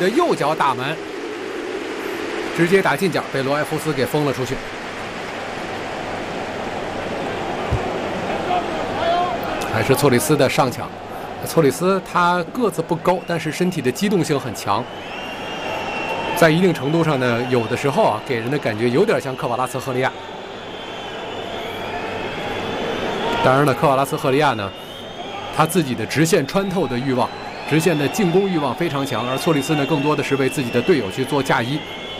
的右脚打门，直接打近角，被罗埃夫斯给封了出去。还是措里斯的上抢。措里斯他个子不高，但是身体的机动性很强，在一定程度上呢，有的时候啊，给人的感觉有点像科瓦拉茨赫利亚。当然了，科瓦拉茨赫利亚呢，他自己的直线穿透的欲望、直线的进攻欲望非常强，而措里斯呢，更多的是为自己的队友去做嫁衣。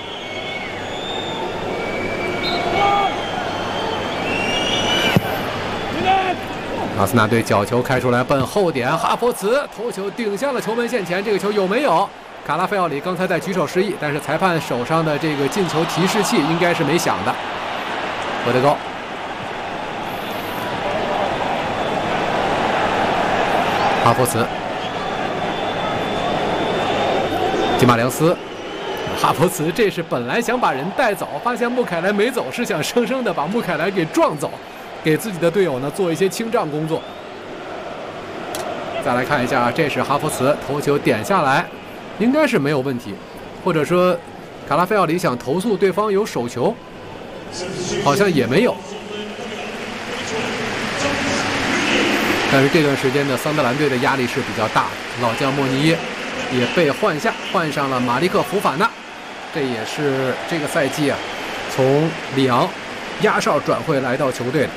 阿森纳队角球开出来，奔后点，哈弗茨头球顶向了球门线前，这个球有没有？卡拉菲奥里刚才在举手示意，但是裁判手上的这个进球提示器应该是没响的。博德高，哈弗茨，吉马良斯，哈弗茨这是本来想把人带走，发现穆凯莱没走，是想生生的把穆凯莱给撞走。给自己的队友呢做一些清障工作。再来看一下，这是哈弗茨头球点下来，应该是没有问题，或者说卡拉菲奥里想投诉对方有手球，好像也没有。但是这段时间呢，桑德兰队的压力是比较大的，老将莫尼耶也被换下，换上了马利克·福法纳，这也是这个赛季啊从里昂压哨转会来到球队的。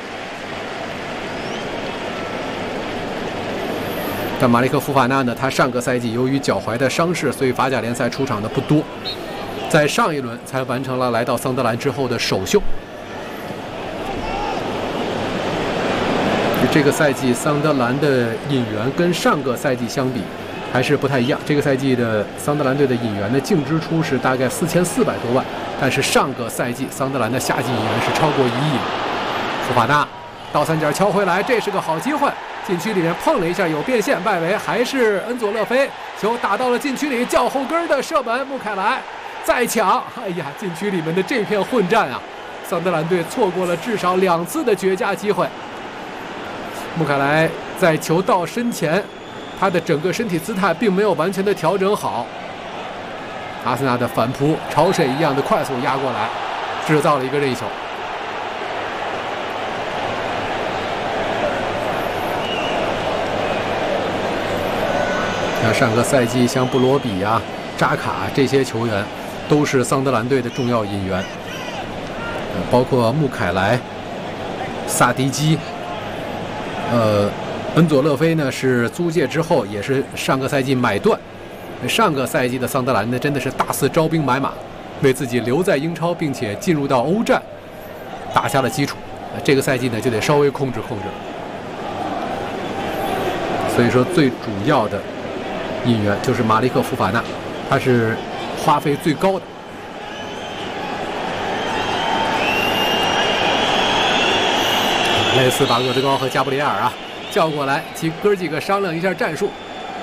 但马利克·福法纳呢，他上个赛季由于脚踝的伤势，所以法甲联赛出场的不多，在上一轮才完成了来到桑德兰之后的首秀。这个赛季桑德兰的引援跟上个赛季相比还是不太一样。这个赛季的桑德兰队的引援的净支出是大概4400多万，但是上个赛季桑德兰的夏季引援是超过1亿。福法纳倒三角敲回来，这是个好机会。禁区里面碰了一下，有变线，外围还是恩佐勒菲，球打到了禁区里，脚后跟的射门，穆凯莱再抢，哎呀，禁区里面的这片混战啊，桑德兰队错过了至少2次的绝佳机会。穆凯莱在球到身前，他的整个身体姿态并没有完全的调整好。阿森纳的反扑，潮水一样的快速压过来，制造了一个任意球。像上个赛季，像布罗比啊、扎卡这些球员，都是桑德兰队的重要引援。包括穆凯莱、萨迪基，恩佐勒菲呢是租借之后，也是上个赛季买断。上个赛季的桑德兰呢，真的是大肆招兵买马，为自己留在英超并且进入到欧战打下了基础。这个赛季呢，就得稍微控制控制。所以说，最主要的引援就是马利克·福法纳，他是花费最高的。类似把厄德高和加布里埃尔啊叫过来，哥几个商量一下战术。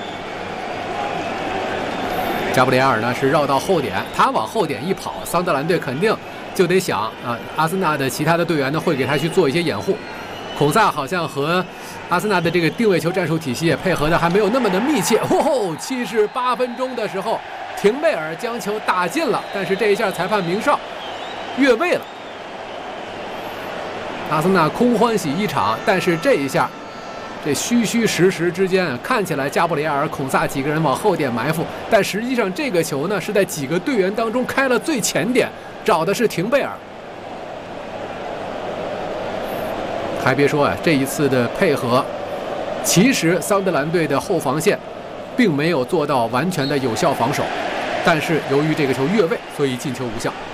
加布里埃尔呢是绕到后点，他往后点一跑，桑德兰队肯定就得想啊，阿森纳的其他的队员呢会给他去做一些掩护。孔萨好像和阿森纳的这个定位球战术体系也配合的还没有那么的密切。78分钟的时候，廷贝尔将球打进了，但是这一下裁判明哨越位了。阿森纳空欢喜一场，但是这一下，这虚虚实实之间啊，看起来加布里埃尔、孔萨几个人往后点埋伏，但实际上这个球呢是在几个队员当中开了最前点，找的是廷贝尔。还别说啊，这一次的配合，其实桑德兰队的后防线并没有做到完全的有效防守，但是由于这个球越位，所以进球无效。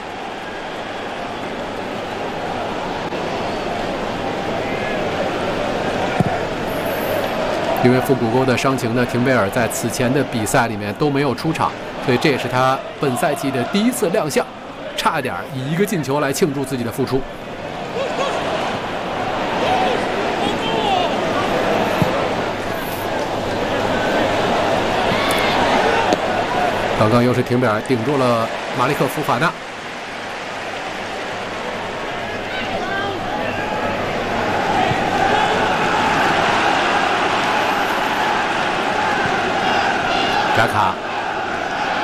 因为腹股沟的伤情呢，廷贝尔在此前的比赛里面都没有出场，所以这也是他本赛季的第一次亮相，差点以一个进球来庆祝自己的复出。刚刚又是廷贝尔顶住了马利克·福法纳。扎卡，